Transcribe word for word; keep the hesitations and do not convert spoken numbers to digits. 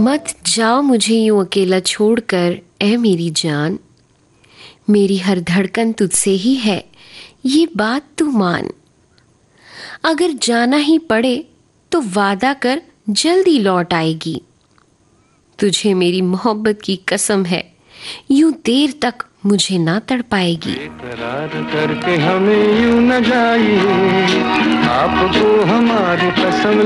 मत जाओ मुझे यूं अकेला छोड़कर, ऐ मेरी जान। मेरी हर धड़कन तुझसे ही है, ये बात तू मान। अगर जाना ही पड़े तो वादा कर जल्दी लौट आएगी। तुझे मेरी मोहब्बत की कसम है, यूं देर तक मुझे ना तड़पाएगी। बेकरार करके हमें यूं न जाइए, आपको हमारी कसम